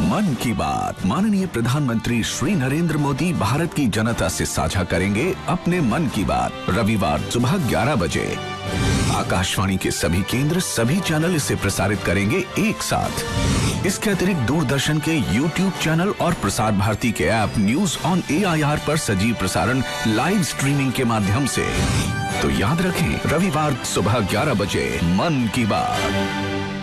मन की बात माननीय प्रधानमंत्री श्री नरेंद्र मोदी भारत की जनता से साझा करेंगे अपने मन की बात रविवार सुबह 11 बजे। आकाशवाणी के सभी केंद्र सभी चैनल इसे प्रसारित करेंगे एक साथ। इसके अतिरिक्त दूरदर्शन के YouTube चैनल और प्रसार भारती के ऐप न्यूज ऑन AIR पर सजीव प्रसारण लाइव स्ट्रीमिंग के माध्यम से। तो याद रखें, रविवार सुबह 11 बजे मन की बात।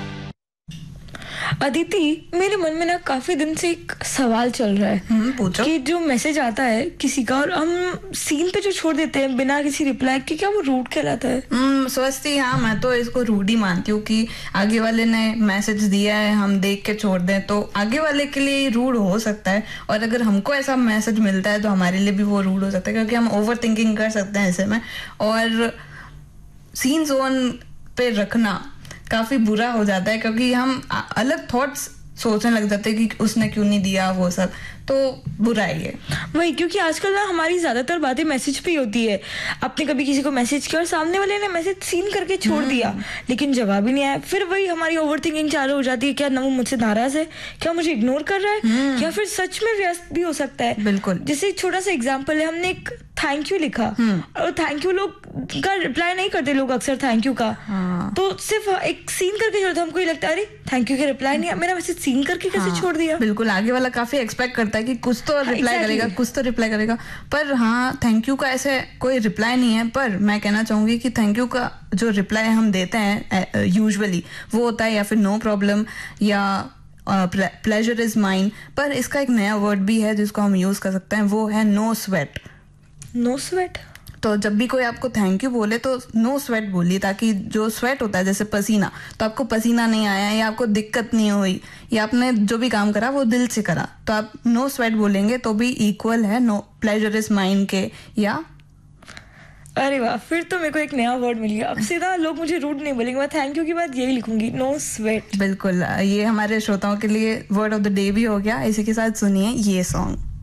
अदिति, मेरे मन में ना काफी दिन से एक सवाल चल रहा है। पूछो। कि जो मैसेज आता है किसी का और हम सीन पे जो छोड़ देते हैं बिना किसी रिप्लाई के, क्या वो रूड कहलाता है? स्वस्ति, हाँ, मैं तो इसको रूड ही मानती हूँ कि आगे वाले ने मैसेज दिया है, हम देख के छोड़ दें तो आगे वाले के लिए रूड हो सकता है। और अगर हमको ऐसा मैसेज मिलता है तो हमारे लिए भी वो रूड हो सकता है, क्योंकि हम ओवर थिंकिंग कर सकते हैं ऐसे में। और सीन जोन पे रखना काफी बुरा हो जाता है, क्योंकि हम अलग थॉट्स सोचने लग जाते हैं कि उसने क्यों नहीं दिया, वो सब तो बुरा ही है। वही, क्योंकि आजकल ना हमारी ज्यादातर बातें मैसेज पे ही होती है। आपने कभी किसी को मैसेज किया और सामने वाले ने मैसेज सीन करके छोड़ दिया लेकिन जवाब ही नहीं आया, फिर वही हमारी ओवर थिंकिंग चालू हो जाती है। क्या ना वो मुझसे नाराज है, क्या मुझे इग्नोर कर रहा है, या फिर सच में व्यस्त भी हो सकता है। बिल्कुल। जैसे एक छोटा सा एग्जाम्पल है, हमने एक थैंक यू लिखा और थैंक यू लोग का रिप्लाई नहीं करते लोग अक्सर थैंक यू का। तो सिर्फ एक सीन करके छोड़ता, हमको ये लगता है अरे थैंक यू के रिप्लाई नहीं, मेरा मैसेज सीन करके कैसे छोड़ दिया। बिल्कुल, आगे वाला काफी एक्सपेक्ट करता है कि कुछ तो रिप्लाई करेगा, कुछ तो रिप्लाई करेगा। पर हाँ, थैंक यू का ऐसे कोई रिप्लाई नहीं है। पर मैं कहना चाहूंगी कि थैंक यू का जो रिप्लाई हम देते हैं यूजुअली वो होता है या फिर नो प्रॉब्लम या प्लेजर इज माइन। पर इसका एक नया वर्ड भी है जिसको हम यूज कर सकते हैं, वो है नो स्वेट। No sweat? तो जब भी कोई आपको थैंक यू बोले तो नो स्वेट बोलिए, ताकि जो स्वेट होता है जैसे पसीना, तो आपको पसीना नहीं आया या आपको दिक्कत नहीं हुई या आपने जो भी काम करा वो दिल से करा, तो आप नो स्वेट बोलेंगे तो भी इक्वल है नो प्लेजर इज माइंड के। या अरे वाह, फिर तो मेरे को एक नया वर्ड मिल गया। अब सीधा लोग मुझे रूड नहीं बोलेंगे, मैं थैंक यू की बात यही लिखूंगी, नो स्वेट। बिल्कुल, ये हमारे श्रोताओं के लिए वर्ड ऑफ द डे भी हो गया। इसी के साथ सुनिए ये सॉन्ग।